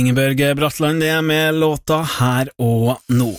Ingeborg Bratland, det med låta Her og nå.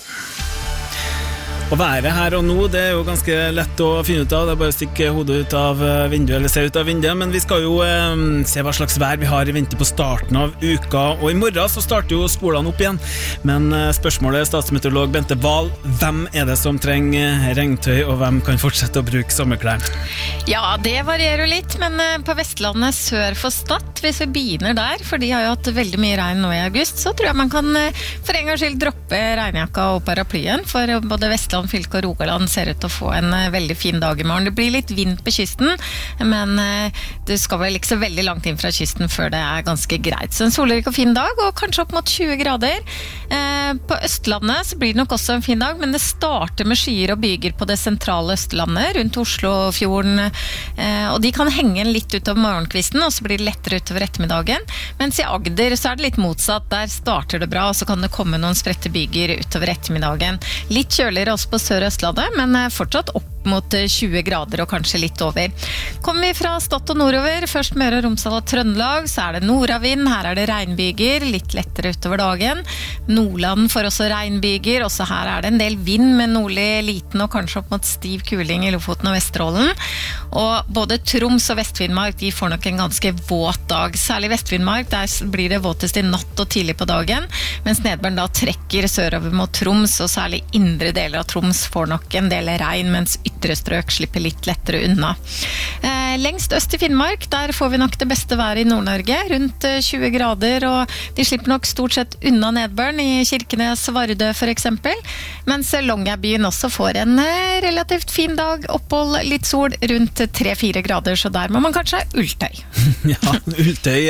Å være her og nå, det jo ganske lett å finne ut av. Det bare å stikke hodet ut av vinduet eller se ut av vinduet, men vi skal jo se hva slags vær vi har i vente på starten av uka, og i morgen så starter jo skolene opp igjen. Men spørsmålet, statsmeteorolog Bente Wahl, hvem det som trenger regntøy, og hvem kan fortsette å bruke sommerklær? Ja, det varierer jo litt, men på Vestlandet sør for Stad, hvis vi begynner der, for de har jo hatt veldig mye regn nå i august, så tror jeg man kan for en gangs skyld droppe regnjakka og paraplyen, for både Vestland, fylke og Rogaland ser ut til å få en veldig fin dag i morgen. Det blir litt vind på kysten, men du skal vel ikke så veldig langt inn fra kysten før det ganske greit. Så en solrik og fin dag, og kanskje opp mot 20 grader. På Østlandet så blir det nok også en fin dag, men det starter med skyer og byger på det sentrale Østlandet, rundt Oslofjorden, og de kan henge litt utover morgenkvisten, og så blir det lettere utover ettermiddagen. Mens i Agder så det litt motsatt, der starter det bra, og så kan det komme noen spredte byger utover ettermiddagen. Litt kjøligere også på Sør-Østlandet, men fortsatt opp mot 20 grader og kanskje litt over. Kommer vi fra Stad og nordover, først Møre og Romsdal og Trøndelag, så det nordavind, her det regnbyger, litt lettere utover dagen. Nordland får også regnbyger, også her det en del vind med nordlig liten og kanskje opp mot stiv kuling i Lofoten og Vesterålen. Og både Troms og Vest-Finnmark, de får nok en ganske våt dag. Særlig Vest-Finnmark, der blir det våtest i natt og tidlig på dagen, mens nedbøren da trekker sørover mot Troms, og særlig indre deler av Troms får nok en del regn, mens ytre strøk slipper litt lettere unna. Lengst øst i Finnmark, der får vi nok det beste været i Nord-Norge, rundt 20 grader, og de slipper nok stort sett unna nedbøren i Kirkenes, Vardø for eksempel, mens Longyearbyen også får en relativt fin dag, opphold, litt sol, rundt 3-4 grader, så der må man kanskje ha ulltøy. Ja, ulltøy,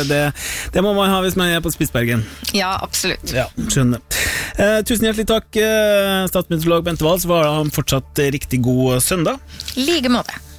det må man ha hvis man på Spitsbergen. Ja, absolutt. Ja, skjønner. Tusen hjertelig takk, statsmeteorolog Bente Wahl, så var det fortsatt riktig god søndag. Like måte.